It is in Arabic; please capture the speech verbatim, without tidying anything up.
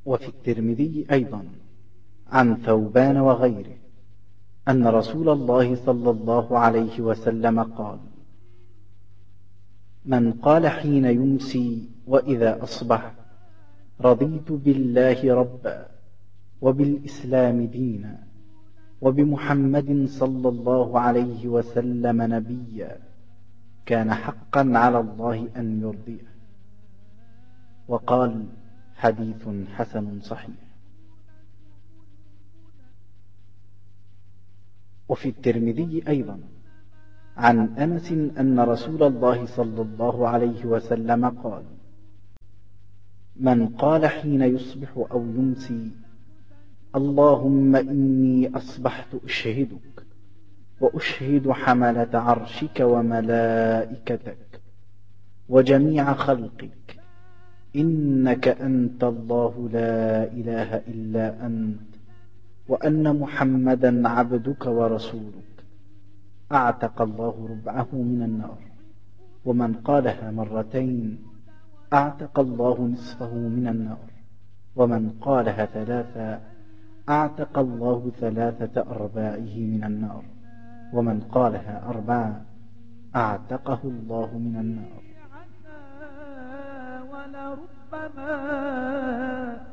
وفي الترمذي أيضا عن ثوبان وغيره أن رسول الله صلى الله عليه وسلم قال: من قال حين يمسي وإذا أصبح: رضيت بالله ربا وبالإسلام دينا وبمحمد صلى الله عليه وسلم نبيا، كان حقا على الله أن يرضيه. وقال: حديث حسن صحيح. وفي الترمذي أيضا عن أنس أن رسول الله صلى الله عليه وسلم قال: من قال حين يصبح أو يمسي: اللهم إني أصبحت أشهدك وأشهد حملة عرشك وملائكتك وجميع خلقك إنك أنت الله لا إله إلا أنت وأن محمدا عبدك ورسولك، أعتق الله ربعه من النار. ومن قالها مرتين أعتق الله نصفه من النار. ومن قالها ثلاثا أعتق الله ثلاثة أرباعه من النار. ومن قالها أربعا أعتقه الله من النار. ولربما